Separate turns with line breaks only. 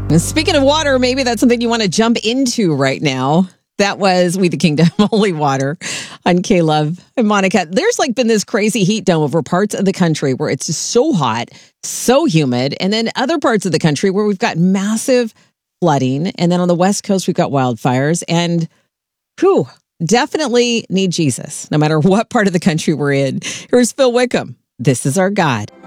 And speaking of water, maybe that's something you want to jump into right now. That was We the Kingdom, Holy Water on K-Love and Monica. There's been this crazy heat dome over parts of the country where it's just so hot, so humid. And then other parts of the country where we've got massive flooding. And then on the West Coast, we've got wildfires. And definitely need Jesus, no matter what part of the country we're in. Here's Phil Wickham. This is our God.